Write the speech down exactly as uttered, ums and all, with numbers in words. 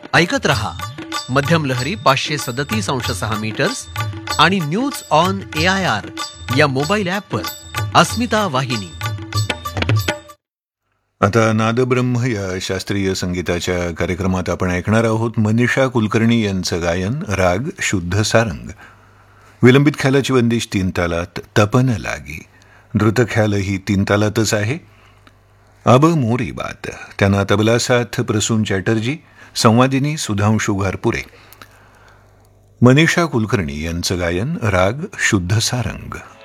ऐकत रहा मध्यम लहरी पाचशे सदतीस अंश सहा मीटर्स आणि news on A I R या मोबाईल ॲपवर अस्मिता वाहिनी. आता नादब्रह्म या शास्त्रीय संगीताच्या कार्यक्रमात आपण ऐकणार आहोत मनीषा कुलकर्णी यांचं गायन, राग शुद्ध सारंग. विलंबित ख्यालाची बंदिश तीन तालात, तपन लागी. द्रुत ख्याल ही तीन तालातच आहे. अब मोरी बात. त्यांना तबला साथ प्रसून चॅटर्जी, संवादिनी सुधांशू घारपुरे. मनीषा कुलकर्णी यांचं गायन, राग शुद्ध सारंग.